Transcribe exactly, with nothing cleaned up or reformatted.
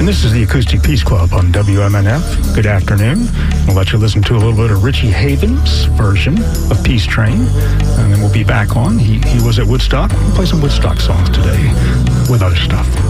this is the Acoustic Peace Club on W M N F. Good afternoon. We'll let you listen to a little bit of Richie Havens' version of Peace Train, and then we'll be back on. He, he was at Woodstock. We'll play some Woodstock songs today with other stuff.